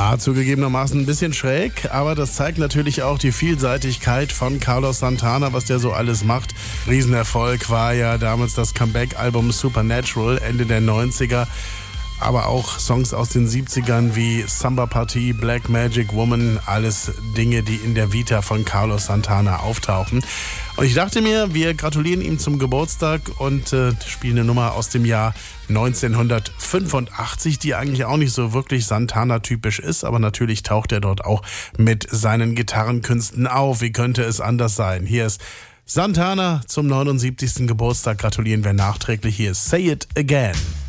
Ja, zugegebenermaßen ein bisschen schräg, aber das zeigt natürlich auch die Vielseitigkeit von Carlos Santana, was der so alles macht. Riesenerfolg war ja damals das Comeback-Album Supernatural Ende der 90er. Aber auch Songs aus den 70ern wie Samba Party, Black Magic Woman, alles Dinge, die in der Vita von Carlos Santana auftauchen. Und ich dachte mir, wir gratulieren ihm zum Geburtstag und spielen eine Nummer aus dem Jahr 1985, die eigentlich auch nicht so wirklich Santana-typisch ist, aber natürlich taucht er dort auch mit seinen Gitarrenkünsten auf. Wie könnte es anders sein? Hier ist Santana zum 79. Geburtstag. Gratulieren wir nachträglich. Hier ist Say It Again.